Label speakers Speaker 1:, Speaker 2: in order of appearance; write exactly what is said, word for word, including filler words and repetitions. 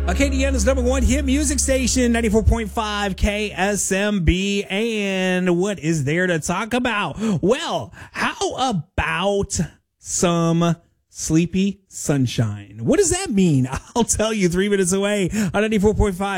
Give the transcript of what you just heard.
Speaker 1: Acadiana's number one hit music station, ninety-four point five K S M B. And what is there to talk about? Well, how about some Sleepy Sunshine? What does that mean? I'll tell you three minutes away on ninety-four point five